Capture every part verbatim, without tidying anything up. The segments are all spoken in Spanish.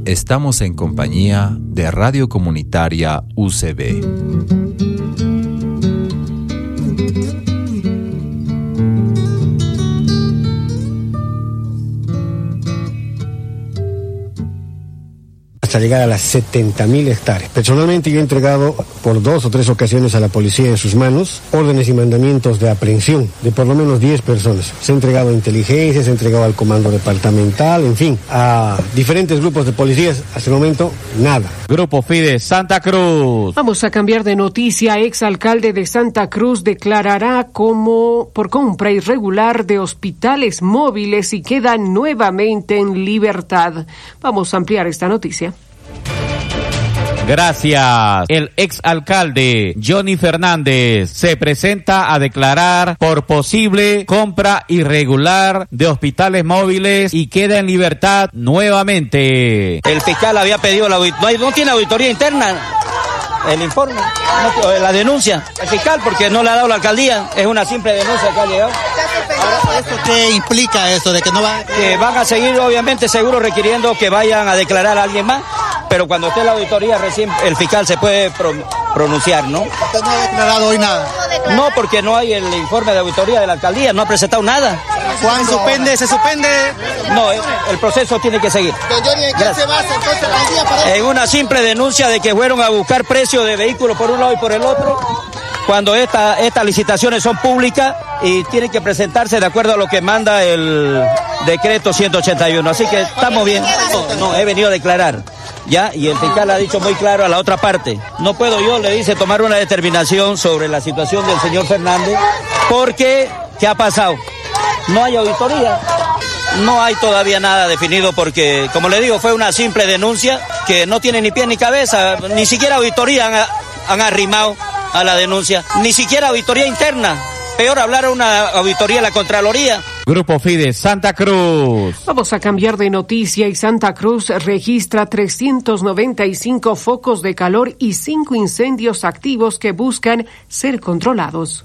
estamos en compañía de Radio Comunitaria U C B. Hasta llegar a las setenta mil hectáreas. Personalmente yo he entregado por dos o tres ocasiones a la policía en sus manos órdenes y mandamientos de aprehensión de por lo menos diez personas. Se ha entregado a inteligencia, se ha entregado al comando departamental, en fin, a diferentes grupos de policías. Hasta el momento, nada. Grupo Fides Santa Cruz. Vamos a cambiar de noticia. Exalcalde de Santa Cruz declarará como por compra irregular de hospitales móviles y queda nuevamente en libertad. Vamos a ampliar esta noticia. Gracias. El exalcalde Johnny Fernández se presenta a declarar por posible compra irregular de hospitales móviles y queda en libertad nuevamente. El fiscal había pedido la auditoría, no, hay, no tiene auditoría interna. El informe, no, la denuncia, el fiscal, porque no le ha dado la alcaldía, es una simple denuncia que ha llegado. Ahora, ¿eso qué implica eso de que no va? Que van a seguir, obviamente, seguro requiriendo que vayan a declarar a alguien más, pero cuando esté la auditoría recién el fiscal se puede pro, pronunciar, ¿no? ¿Usted no ha declarado hoy nada? No, porque no hay el informe de auditoría de la alcaldía, no ha presentado nada. ¿Juan suspende? ¿Se suspende? No, el, el proceso tiene que seguir. ¿En qué se basa entonces la alcaldía para En una simple denuncia de que fueron a buscar precios de vehículos por un lado y por el otro, cuando esta, estas licitaciones son públicas y tienen que presentarse de acuerdo a lo que manda el decreto ciento ochenta y uno. Así que estamos bien. No, no, he venido a declarar. Ya, y el fiscal ha dicho muy claro a la otra parte. No puedo yo, le dice, tomar una determinación sobre la situación del señor Fernández, porque, ¿qué ha pasado? No hay auditoría. No hay todavía nada definido porque, como le digo, fue una simple denuncia que no tiene ni pie ni cabeza, ni siquiera auditoría han, han arrimado a la denuncia, ni siquiera auditoría interna, peor hablar a una auditoría de la Contraloría. Grupo Fides Santa Cruz. Vamos a cambiar de noticia y Santa Cruz registra trescientos noventa y cinco focos de calor y cinco incendios activos que buscan ser controlados.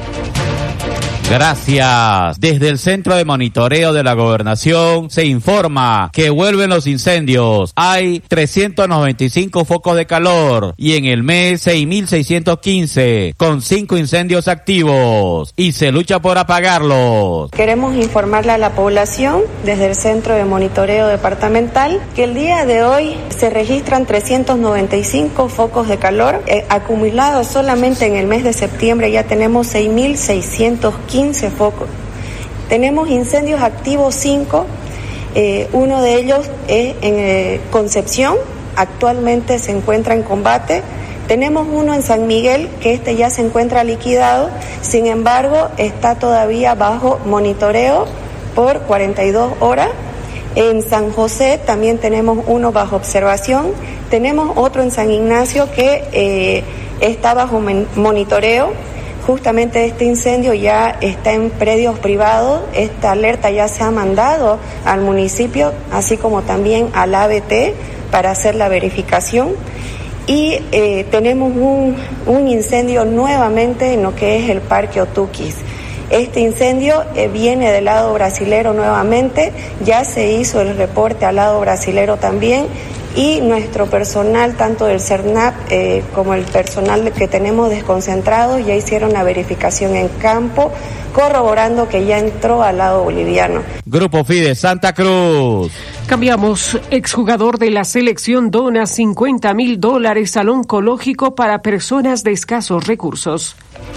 Gracias. Desde el Centro de Monitoreo de la Gobernación se informa que vuelven los incendios. Hay trescientos noventa y cinco focos de calor y en el mes seis mil seiscientos quince con cinco incendios activos y se lucha por apagarlos. Queremos informarle a la población desde el Centro de Monitoreo Departamental que el día de hoy se registran trescientos noventa y cinco focos de calor. Eh, acumulados solamente en el mes de septiembre ya tenemos seis mil seiscientos quince focos. Tenemos incendios activos cinco, eh, uno de ellos es en eh, Concepción, actualmente se encuentra en combate. Tenemos uno en San Miguel, que este ya se encuentra liquidado, sin embargo está todavía bajo monitoreo por cuarenta y dos horas. En San José también tenemos uno bajo observación. Tenemos otro en San Ignacio que eh, está bajo monitoreo. Justamente este incendio ya está en predios privados, esta alerta ya se ha mandado al municipio, así como también al A B T para hacer la verificación. Y eh, tenemos un, un incendio nuevamente en lo que es el Parque Otuquis. Este incendio eh, viene del lado brasilero nuevamente, ya se hizo el reporte al lado brasilero también. Y nuestro personal, tanto del CERNAP eh, como el personal que tenemos desconcentrado, ya hicieron la verificación en campo, corroborando que ya entró al lado boliviano. Grupo Fides Santa Cruz. Cambiamos. Exjugador de la selección dona cincuenta mil dólares al oncológico para personas de escasos recursos.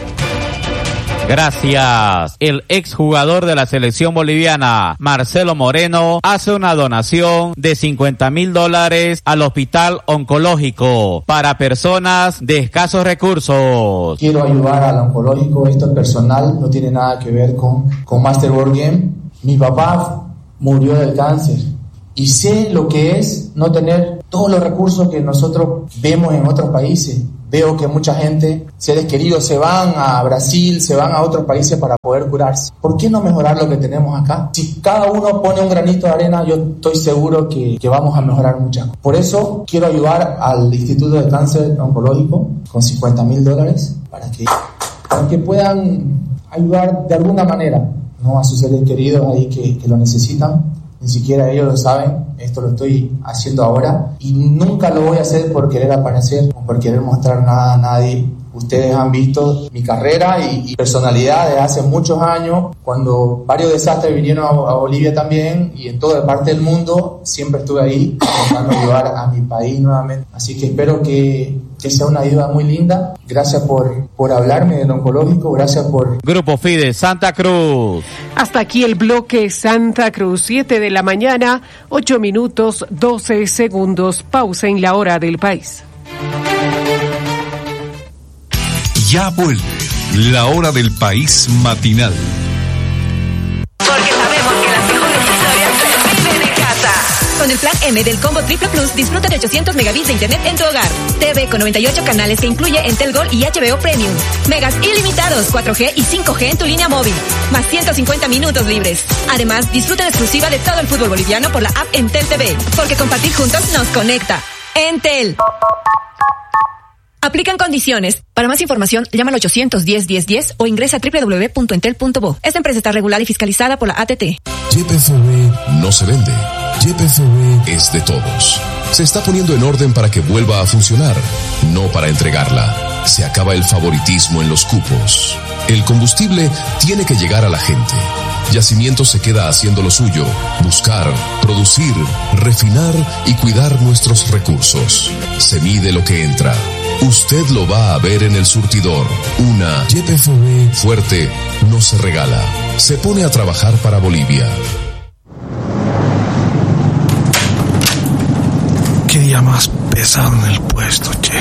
Gracias. El exjugador de la selección boliviana, Marcelo Moreno, hace una donación de cincuenta mil dólares al hospital oncológico para personas de escasos recursos. Quiero ayudar al oncológico, esto es personal, no tiene nada que ver con, con Master Board Game. Mi papá murió del cáncer y sé lo que es no tener todos los recursos que nosotros vemos en otros países. Veo que mucha gente, seres queridos, se van a Brasil, se van a otros países para poder curarse. ¿Por qué no mejorar lo que tenemos acá? Si cada uno pone un granito de arena, yo estoy seguro que, que vamos a mejorar muchas cosas. Por eso quiero ayudar al Instituto de Cáncer Oncológico con cincuenta mil dólares para que, para que puedan ayudar de alguna manera, ¿no?, a sus seres queridos ahí que, que lo necesitan. ni siquiera ellos lo saben, esto lo estoy haciendo ahora y nunca lo voy a hacer por querer aparecer o por querer mostrar nada a nadie. Ustedes han visto mi carrera y, y personalidad desde hace muchos años, cuando varios desastres vinieron a, a Bolivia también y en toda parte del mundo, siempre estuve ahí intentando ayudar a mi país nuevamente. Así que espero que, que sea una ayuda muy linda. Gracias por, por hablarme del oncológico, gracias por... Grupo Fide, Santa Cruz. Hasta aquí el bloque Santa Cruz, siete de la mañana, ocho minutos, doce segundos, pausa en la hora del país. Ya vuelve la hora del país matinal. Porque sabemos que las mejores historias se viven en casa. Con el plan M del Combo Triple Plus, disfruta de ochocientos megabits de internet en tu hogar. T V con noventa y ocho canales que incluye Entel Gold y H B O Premium. Megas ilimitados, cuatro G y cinco G en tu línea móvil. Más ciento cincuenta minutos libres. Además, disfruta en exclusiva de todo el fútbol boliviano por la app Entel T V. Porque compartir juntos nos conecta. Entel. Aplican condiciones. Para más información, llama al ochocientos diez, diez, diez o ingresa a doble u doble u doble u punto entel punto bo. Esta empresa está regulada y fiscalizada por la A T T. Y P F B no se vende. Y P F B es de todos. Se está poniendo en orden para que vuelva a funcionar, no para entregarla. Se acaba el favoritismo en los cupos. El combustible tiene que llegar a la gente. Yacimiento se queda haciendo lo suyo, buscar, producir, refinar y cuidar nuestros recursos. Se mide lo que entra. Usted lo va a ver en el surtidor. Una Y P F B fuerte no se regala. Se pone a trabajar para Bolivia. Qué día más pesado en el puesto, che.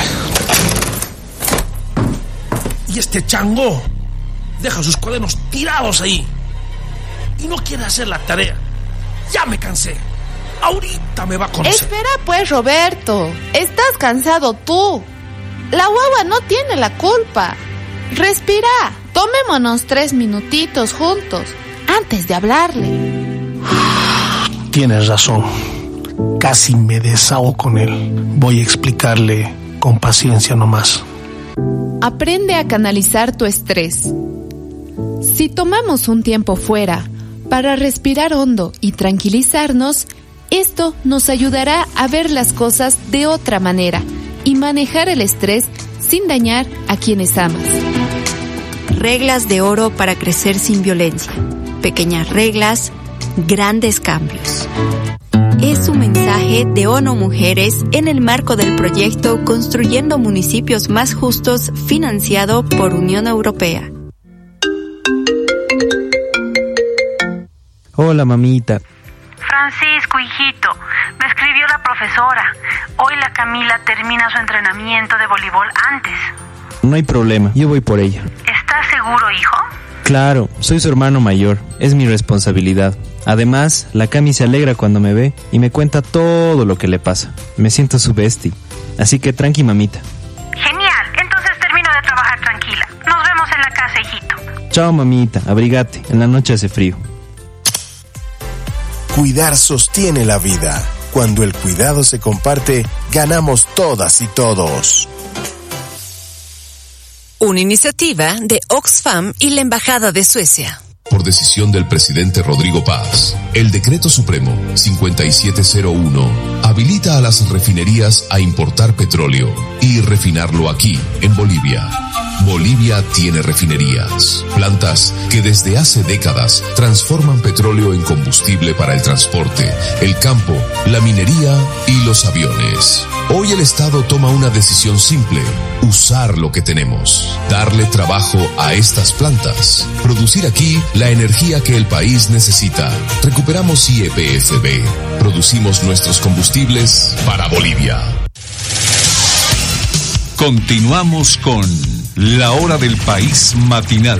Y este chango deja sus cuadernos tirados ahí y no quiere hacer la tarea. Ya me cansé. Ahorita me va a conocer. Espera pues, Roberto. Estás cansado tú. La guagua no tiene la culpa. Respira. Tomémonos tres minutitos juntos antes de hablarle. Tienes razón. Casi me desahogo con él. Voy a explicarle con paciencia nomás. Aprende a canalizar tu estrés. Si tomamos un tiempo fuera para respirar hondo y tranquilizarnos, esto nos ayudará a ver las cosas de otra manera y manejar el estrés sin dañar a quienes amas. Reglas de oro para crecer sin violencia. Pequeñas reglas, grandes cambios. Es un mensaje de ONU Mujeres en el marco del proyecto Construyendo Municipios Más Justos, financiado por Unión Europea. Hola, mamita. Francisco, hijito, me escribió la profesora. Hoy la Camila termina su entrenamiento de voleibol antes. No hay problema, yo voy por ella. ¿Estás seguro, hijo? Claro, soy su hermano mayor, es mi responsabilidad. Además, la Cami se alegra cuando me ve y me cuenta todo lo que le pasa. Me siento su bestie, así que tranqui, mamita. Genial, entonces termino de trabajar tranquila. Nos vemos en la casa, hijito. Chao, mamita, abrigate, en la noche hace frío. Cuidar sostiene la vida. Cuando el cuidado se comparte, ganamos todas y todos. Una iniciativa de Oxfam y la Embajada de Suecia. Por decisión del presidente Rodrigo Paz, el Decreto Supremo cincuenta y siete cero uno habilita a las refinerías a importar petróleo y refinarlo aquí, en Bolivia. Bolivia tiene refinerías, plantas que desde hace décadas transforman petróleo en combustible para el transporte, el campo, la minería y los aviones. Hoy el Estado toma una decisión simple: usar lo que tenemos, darle trabajo a estas plantas, producir aquí la energía que el país necesita. Recuperamos Y P F B, producimos nuestros combustibles para Bolivia. Continuamos con La Hora del País Matinal.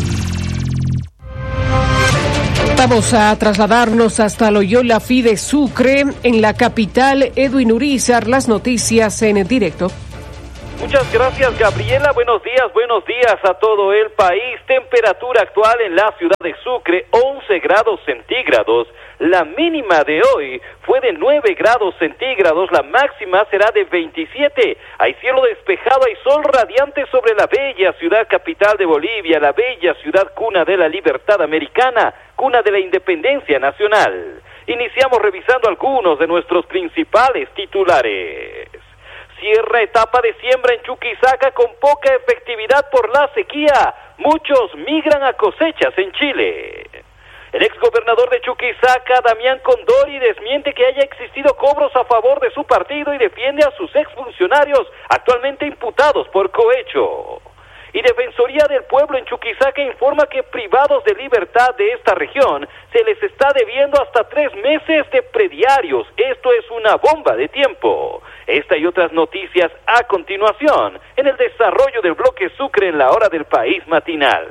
Vamos a trasladarnos hasta Loyola Fide Sucre, en la capital. Edwin Urizar, las noticias en directo. Muchas gracias, Gabriela. Buenos días, buenos días a todo el país. Temperatura actual en la ciudad de Sucre, once grados centígrados. La mínima de hoy fue de nueve grados centígrados, la máxima será de veintisiete. Hay cielo despejado, hay sol radiante sobre la bella ciudad capital de Bolivia, la bella ciudad cuna de la libertad americana, cuna de la independencia nacional. Iniciamos revisando algunos de nuestros principales titulares. Cierra etapa de siembra en Chuquisaca con poca efectividad por la sequía. Muchos migran a cosechas en Chile. El exgobernador de Chuquisaca, Damián Condori, desmiente que haya existido cobros a favor de su partido y defiende a sus exfuncionarios actualmente imputados por cohecho. Y Defensoría del Pueblo en Chuquisaca informa que privados de libertad de esta región se les está debiendo hasta tres meses de prediarios. Esto es una bomba de tiempo. Esta y otras noticias a continuación en el desarrollo del bloque Sucre en la hora del país matinal.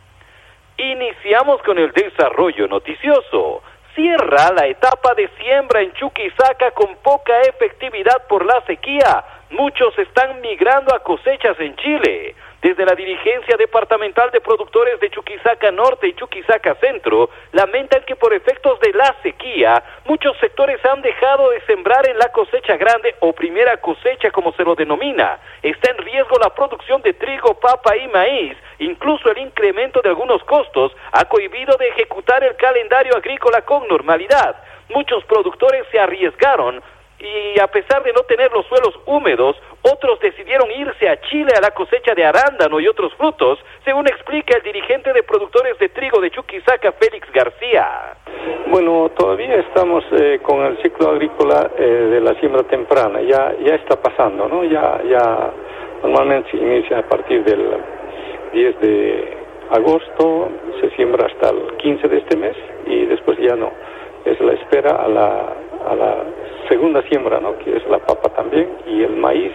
Iniciamos con el desarrollo noticioso. Cierra la etapa de siembra en Chuquisaca con poca efectividad por la sequía. Muchos están migrando a cosechas en Chile. Desde la dirigencia departamental de productores de Chuquisaca Norte y Chuquisaca Centro, lamentan que por efectos de la sequía, muchos sectores han dejado de sembrar en la cosecha grande o primera cosecha como se lo denomina. Está en riesgo la producción de trigo, papa y maíz. Incluso el incremento de algunos costos ha cohibido de ejecutar el calendario agrícola con normalidad. Muchos productores se arriesgaron y a pesar de no tener los suelos húmedos, otros decidieron irse a Chile a la cosecha de arándano y otros frutos, según explica el dirigente de productores de trigo de Chuquisaca, Félix García. Bueno, todavía estamos eh, con el ciclo agrícola eh, de la siembra temprana, ya ya está pasando, ¿no? Ya ya normalmente se inicia a partir del diez de agosto, se siembra hasta el quince de este mes y después ya no. Es la espera a la a la segunda siembra, ¿no? Que es la papa también y el maíz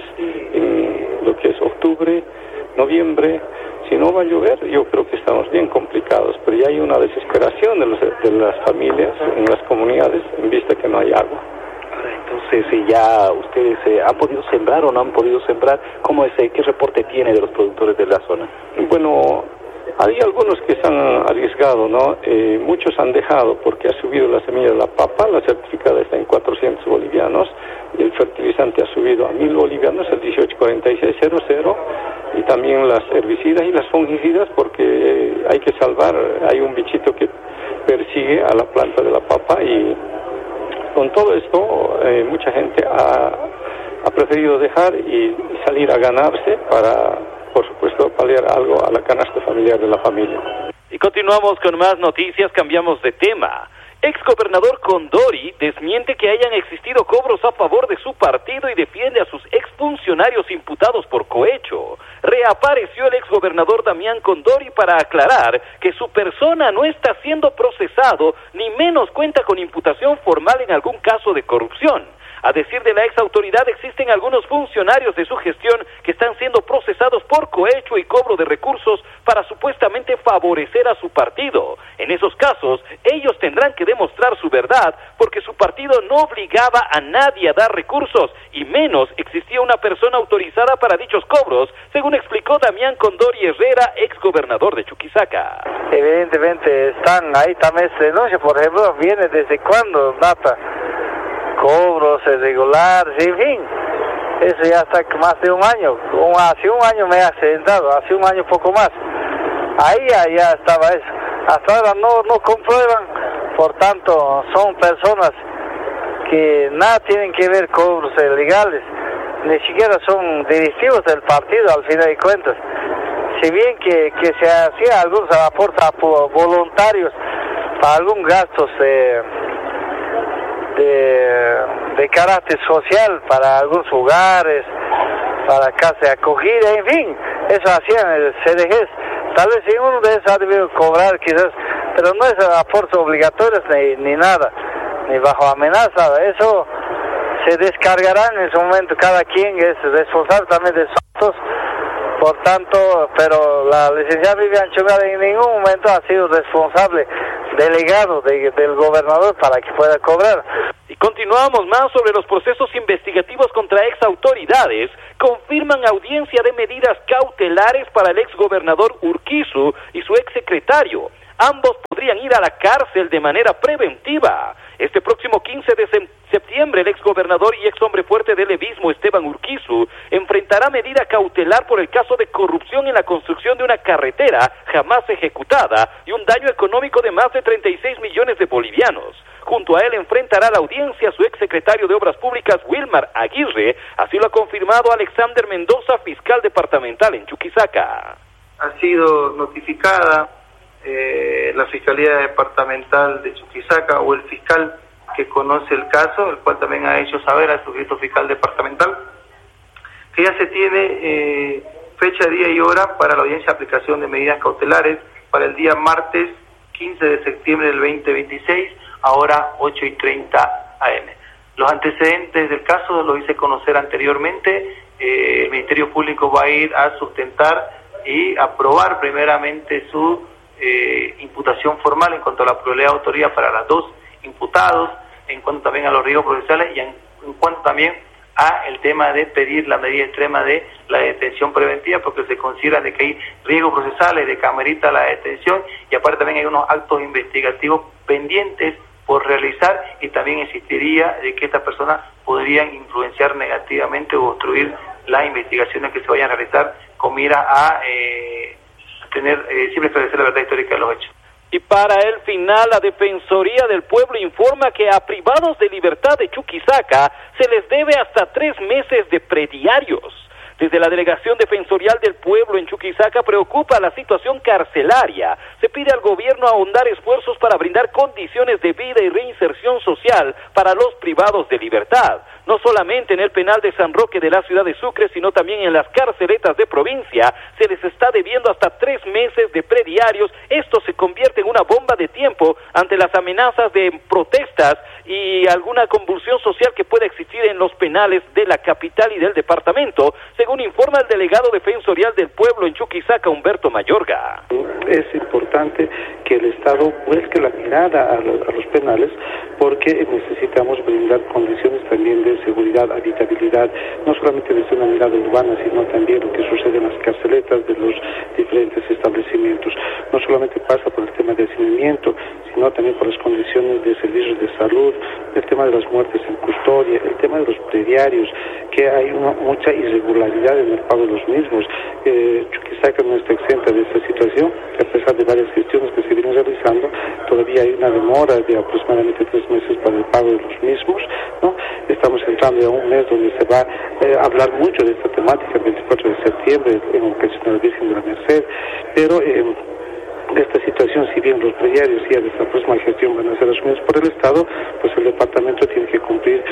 en lo que es octubre, noviembre. Si no va a llover, yo creo que estamos bien complicados, pero ya hay una desesperación de, los, de las familias en las comunidades en vista que no hay agua. Entonces, si ya ustedes eh, han podido sembrar o no han podido sembrar, ¿cómo es, eh, qué reporte tiene de los productores de la zona? Bueno, hay algunos que se han arriesgado, ¿no? Eh, muchos han dejado porque ha subido la semilla de la papa, la certificada está en cuatrocientos bolivianos, y el fertilizante ha subido a mil bolivianos, el dieciocho cuarenta y seis cero cero, y también las herbicidas y las fungicidas porque hay que salvar, hay un bichito que persigue a la planta de la papa y con todo esto eh, mucha gente ha, ha preferido dejar y salir a ganarse para, por supuesto, paliar algo a la canasta familiar de la familia. Y continuamos con más noticias, cambiamos de tema. Exgobernador Condori desmiente que hayan existido cobros a favor de su partido y defiende a sus exfuncionarios imputados por cohecho. Reapareció el exgobernador Damián Condori para aclarar que su persona no está siendo procesado, ni menos cuenta con imputación formal en algún caso de corrupción. A decir de la exautoridad, existen algunos funcionarios de su gestión que están siendo procesados por cohecho y cobro de recursos para supuestamente favorecer a su partido. En esos casos, ellos tendrán que demostrar su verdad porque su partido no obligaba a nadie a dar recursos y menos existía una persona autorizada para dichos cobros, según explicó Damián Condori Herrera, exgobernador de Chuquisaca. Evidentemente están ahí también se denuncia, por ejemplo, viene desde cuándo data cobros irregulares, en fin, eso ya está más de un año, hace un año me he accidentado, hace un año poco más, ahí ya, ya estaba eso, hasta ahora no, no comprueban, por tanto son personas que nada tienen que ver con cobros ilegales, ni siquiera son directivos del partido al final de cuentas, si bien que, que se hacía algunos aportes voluntarios para algún gastos de De, de carácter social para algunos hogares, para casa de acogida, en fin, eso hacían el C D G. Tal vez si uno de esos ha debido cobrar quizás, pero no es aportes obligatorios ni, ni nada, ni bajo amenaza, eso se descargarán en su momento, cada quien es responsable también de sus actos, por tanto, pero la licenciada Vivian Chungar en ningún momento ha sido responsable delegado de, del gobernador para que pueda cobrar. Y continuamos más sobre los procesos investigativos contra exautoridades. Confirman audiencia de medidas cautelares para el exgobernador Urquizu y su exsecretario. Ambos podrían ir a la cárcel de manera preventiva. Este próximo quince de septiembre, el exgobernador y exhombre fuerte del levismo, Esteban Urquizu, enfrentará medida cautelar por el caso de corrupción en la construcción de una carretera jamás ejecutada y un daño económico de más de treinta y seis millones de bolivianos. Junto a él enfrentará la audiencia su exsecretario de Obras Públicas, Wilmar Aguirre. Así lo ha confirmado Alexander Mendoza, fiscal departamental en Chuquisaca. Ha sido notificada eh, la Fiscalía Departamental de Chuquisaca o el fiscal que conoce el caso, el cual también ha hecho saber al sujeto fiscal departamental que ya se tiene eh, fecha, día y hora para la audiencia de aplicación de medidas cautelares para el día martes quince de septiembre del veinte veintiséis, ahora ocho y treinta a eme. Los antecedentes del caso los hice conocer anteriormente. Eh, el Ministerio Público va a ir a sustentar y aprobar primeramente su eh, imputación formal en cuanto a la probabilidad de autoría para los dos imputados, en cuanto también a los riesgos procesales y en, en cuanto también a el tema de pedir la medida extrema de la detención preventiva, porque se considera de que hay riesgos procesales de que amerita la detención, y aparte también hay unos actos investigativos pendientes por realizar, y también existiría de que estas personas podrían influenciar negativamente o obstruir las investigaciones que se vayan a realizar con mira a eh, tener eh, siempre esclarecer la verdad histórica de los hechos. Y para el final, la Defensoría del Pueblo informa que a privados de libertad de Chuquisaca se les debe hasta tres meses de prediarios. Desde la Delegación Defensorial del Pueblo en Chuquisaca preocupa la situación carcelaria. Se pide al gobierno ahondar esfuerzos para brindar condiciones de vida y reinserción social para los privados de libertad. No solamente en el penal de San Roque de la ciudad de Sucre, sino también en las carceletas de provincia, se les está debiendo hasta tres meses de prediarios. Esto se convierte en una bomba de tiempo ante las amenazas de protestas y alguna convulsión social que pueda existir en los penales de la capital y del departamento, según informa el delegado defensorial del pueblo en Chuquisaca, Humberto Mayorga. Es importante que el Estado vuelque la mirada a los, a los penales, porque necesitamos brindar condiciones también de seguridad, habitabilidad, no solamente desde una mirada urbana, sino también lo que sucede en las carceletas de los diferentes establecimientos. No solamente pasa por el tema de hacinamiento, sino también por las condiciones de servicios de salud, el tema de las muertes en custodia, el tema de los prediarios, que hay una, mucha irregularidad en el pago de los mismos. Eh, Chuquisaca no está exenta de esta situación, que a pesar de varias gestiones que se vienen realizando, todavía hay una demora de aproximadamente tres meses para el pago de los mismos, ¿no? Estamos entrando ya a un mes donde se va eh, a hablar mucho de esta temática, el veinticuatro de septiembre, en el Pensional de Virgen de la Merced, pero eh, esta situación, si bien los prediarios ya de esta próxima gestión van a ser asumidos por el Estado, pues el departamento tiene que cumplir